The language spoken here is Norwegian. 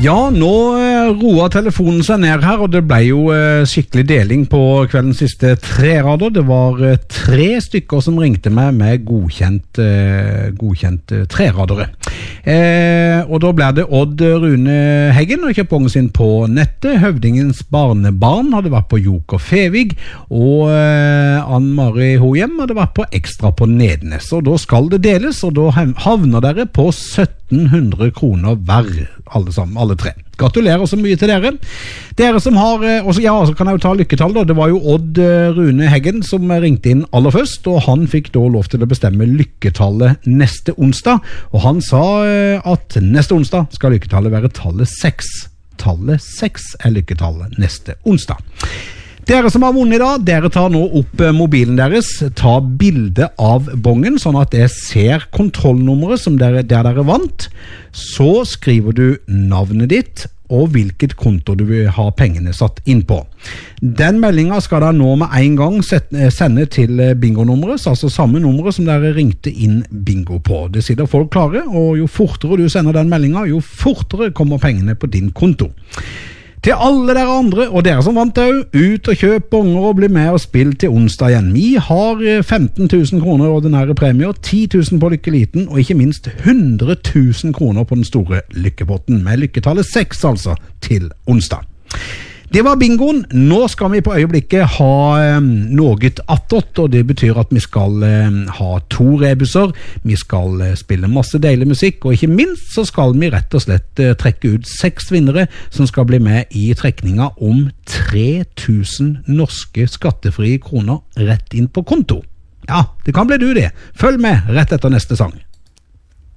Ja, nå roer telefonen seg ned her, og det ble jo skikkelig deling på kveldens siste 3 rader. Det var 3 stykker som ringte meg med godkjent 3-radere. Og da ble det Odd Rune Heggen og kjøpongen sin på nettet. Høvdingens barnebarn hadde vært på Joker Fevig, og Ann-Mari Hohjem hadde vært på Ekstra på Nednes. Og da skal det deles, og da havner dere på 1700 kroner hver, alle 3. Gratulerer så mye til dere. Dere som har, så kan jeg jo ta lykketall da. Det var jo Odd Rune Heggen som ringte inn aller først, og han fikk da lov til å bestemme lykketallet neste onsdag. Og han sa at neste onsdag skal lykketallet være tallet 6. Tallet 6 er lykketallet neste onsdag. Dere som har vunnet i dag, dere tar nå opp mobilen deres, ta bilde av bongen, sånn at jeg ser kontrollnummeret som der dere vant. Så skriver du navnet ditt og hvilket konto du vil ha pengene satt inn på. Den meldingen skal dere nå med en gang sende til bingo-nummeret, altså samme nummeret som dere ringte inn bingo på. Det sitter folk klare, og jo fortere du sender den meldingen, jo fortere kommer pengene på din konto. Til alle dere andre, og dere som vant det, ut og kjøp bonger og bli med og spill til onsdag igjen. Vi har 15 000 kroner i ordinære premier, 10 000 på lykkeliten, og ikke minst 100 000 kroner på den store lykkepotten, med lykketallet 6 altså, til onsdag. Det var bingoen. Nå skal vi på øyeblikket ha noe attåt, og det betyr at vi skal ha 2 rebuser, vi skal spille masse deilig musikk, og ikke minst så skal vi rett og slett trekke ut 6 vinnere som skal bli med i trekninga om 3000 norske skattefrie kroner rett inn på konto. Ja, det kan bli du det. Følg med rett etter neste sang.